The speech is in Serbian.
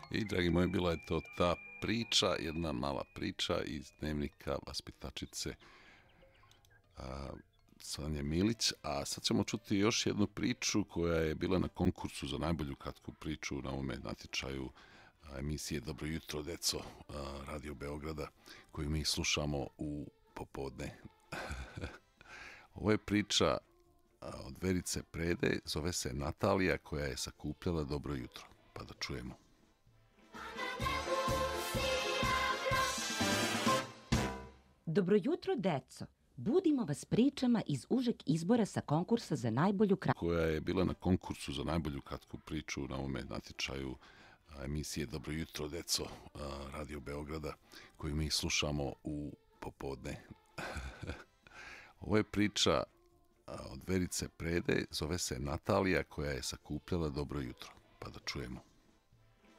I, dragi moji, bila je to ta priča, jedna mala priča iz dnevnika vaspitačice Sanje Milić, a sad ćemo čuti još jednu priču koja je bila na konkursu za najbolju kratku priču na ovome natječaju emisije Dobro jutro, deco, Radio Beograda, koju mi slušamo u popodne. Ovo je priča od Verice Prede, zove se Natalija, koja je sakupljala Dobro jutro. Pa da čujemo. Dobro jutro, deco. Budimo vas pričama iz užeg izbora sa konkursa za najbolju kratku... Koja je bila na konkursu za najbolju kratku priču na ovome natječaju emisije Dobro jutro, deco, Radio Beograda, koju mi slušamo u popodne. Ovo je priča od Verice Prede, zove se Natalija, koja je sakupljala Dobro jutro. Pa da čujemo.